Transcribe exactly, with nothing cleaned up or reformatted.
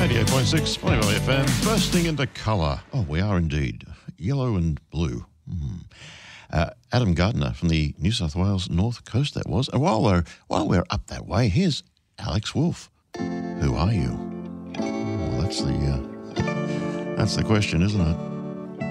eighty-eight point six, Bonnie Valley F M, bursting into colour. Oh, we are indeed. Yellow and blue. Mm. Uh, Adam Gardner from the New South Wales North Coast, that was. And while we're, while we're up that way, here's Alex Wolf. Who are you? Well, that's the, uh, that's the question, isn't it?